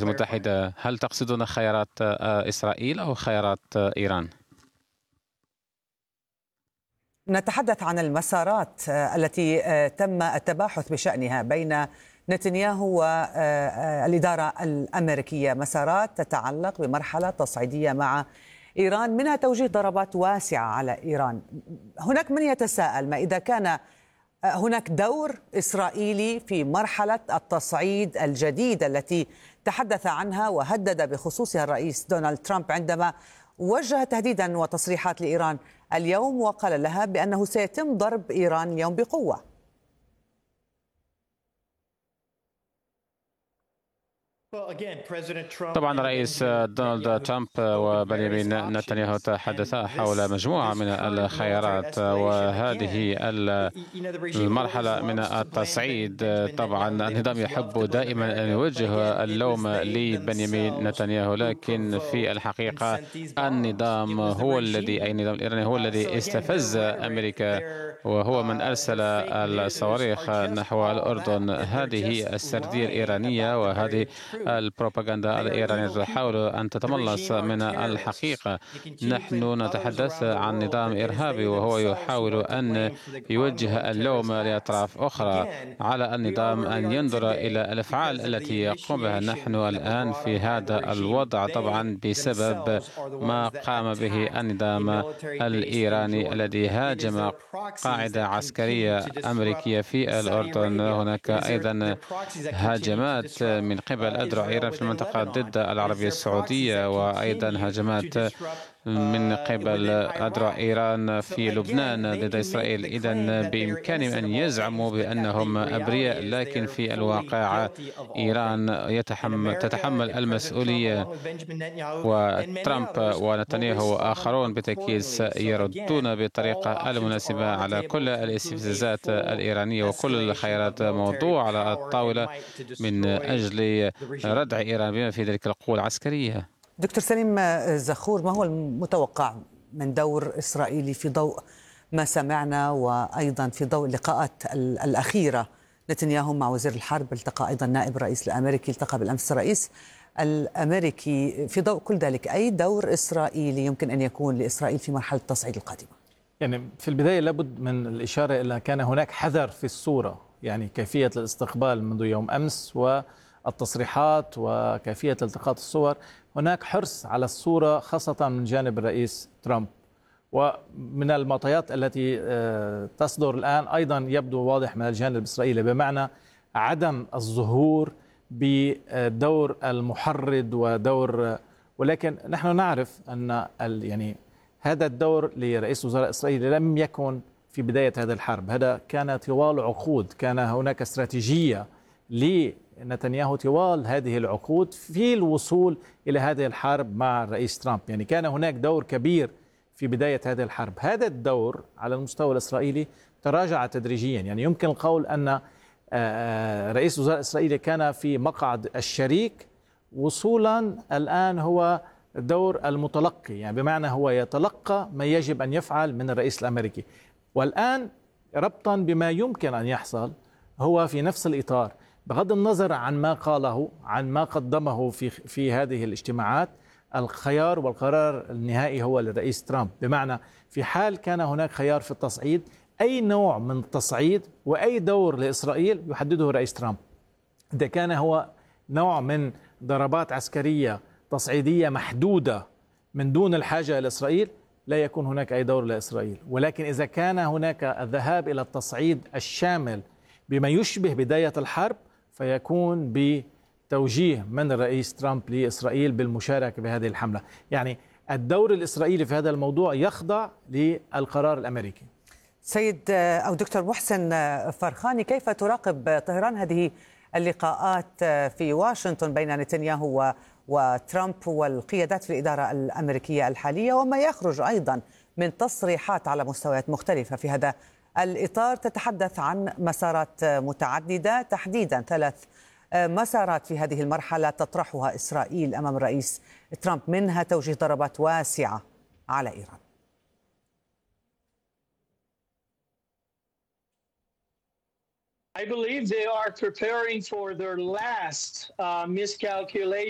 الولايات المتحدة، هل تقصدون خيارات إسرائيل أو خيارات إيران؟ نتحدث عن المسارات التي تم التباحث بشأنها بين نتنياهو والإدارة الأمريكية، مسارات تتعلق بمرحلة تصعيدية مع إيران، منها توجيه ضربات واسعة على إيران. هناك من يتساءل ما إذا كان هناك دور إسرائيلي في مرحلة التصعيد الجديدة التي تحدث عنها وهدد بخصوصها الرئيس دونالد ترامب عندما وجه تهديدا وتصريحات لإيران اليوم وقال لها بأنه سيتم ضرب إيران اليوم بقوة. طبعا الرئيس دونالد ترامب وبنيامين نتنياهو تحدثا حول مجموعة من الخيارات، وهذه المرحلة من التصعيد طبعا النظام يحب دائما أن يوجه اللوم لبنيامين نتنياهو، لكن في الحقيقة النظام الإيراني هو الذي استفز أمريكا، وهو من أرسل الصواريخ نحو الأردن. هذه السردية الإيرانية وهذه البروباغندا الإيرانية تحاول أن تتملص من الحقيقة. نحن نتحدث عن نظام إرهابي، وهو يحاول أن يوجه اللوم لأطراف أخرى على النظام أن ينظر إلى الأفعال التي يقوم بها. نحن الآن في هذا الوضع طبعا بسبب ما قام به النظام الإيراني الذي هاجم قاعدة عسكرية أمريكية في الأردن. هناك أيضا هجمات من قبل أذرع إيران في المنطقة ضد العربية السعودية، وأيضا هجمات من قبل أذرع إيران في لبنان ضد إسرائيل. إذن بإمكانهم أن يزعموا بأنهم أبرياء، لكن في الواقع إيران تتحمل المسؤولية، وترامب ونتنياهو وآخرون بالتأكيد سيردون بطريقة المناسبة على كل الاستفزازات الإيرانية، وكل الخيارات موضوع على الطاولة من أجل ردع إيران بما في ذلك القوة العسكرية. دكتور سليم زخور، ما هو المتوقع من دور إسرائيلي في ضوء ما سمعنا، وأيضا في ضوء اللقاءات الأخيرة؟ نتنياهو مع وزير الحرب، التقى أيضا نائب الرئيس الأمريكي، التقى بالأمس الرئيس الأمريكي. في ضوء كل ذلك، أي دور إسرائيلي يمكن أن يكون لإسرائيل في مرحلة التصعيد القادمة؟ يعني في البداية لابد من الإشارة إلى كان هناك حذر في الصورة، يعني كيفية الاستقبال منذ يوم أمس والتصريحات وكيفية التقاط الصور. هناك حرص على الصورة خاصة من جانب الرئيس ترامب، ومن المعطيات التي تصدر الآن أيضا يبدو واضح من الجانب الإسرائيلي، بمعنى عدم الظهور بدور المحرض ولكن نحن نعرف أن يعني هذا الدور لرئيس وزراء إسرائيل لم يكن في بداية هذه الحرب، هذا كان طوال عقود، كان هناك استراتيجية لنتنياهو طوال هذه العقود في الوصول إلى هذه الحرب مع الرئيس ترامب. يعني كان هناك دور كبير في بداية هذه الحرب. هذا الدور على المستوى الإسرائيلي تراجع تدريجيا، يعني يمكن القول أن رئيس وزراء إسرائيل كان في مقعد الشريك، وصولا الآن هو دور المتلقي، يعني بمعنى هو يتلقى ما يجب أن يفعل من الرئيس الأمريكي. والآن ربطا بما يمكن أن يحصل هو في نفس الإطار، بغض النظر عن ما قاله، عن ما قدمه في هذه الاجتماعات، الخيار والقرار النهائي هو للرئيس ترامب. بمعنى في حال كان هناك خيار في التصعيد، أي نوع من التصعيد وأي دور لإسرائيل يحدده الرئيس ترامب. إذا كان هو نوع من ضربات عسكرية تصعيدية محدودة من دون الحاجة إلى إسرائيل، لا يكون هناك أي دور لإسرائيل. ولكن إذا كان هناك الذهاب إلى التصعيد الشامل بما يشبه بداية الحرب، فيكون بتوجيه من الرئيس ترامب لإسرائيل بالمشاركة بهذه الحملة. يعني الدور الإسرائيلي في هذا الموضوع يخضع للقرار الأمريكي. سيد أو دكتور محسن فرخاني، كيف تراقب طهران هذه اللقاءات في واشنطن بين نتنياهو وترامب والقيادات في الإدارة الأمريكية الحالية، وما يخرج أيضا من تصريحات على مستويات مختلفة في هذا الإطار؟ تتحدث عن مسارات متعددة، تحديدا 3 مسارات في هذه المرحلة تطرحها إسرائيل أمام الرئيس ترامب، منها توجيه ضربات واسعة على إيران. I believe they are preparing for their last miscalculation.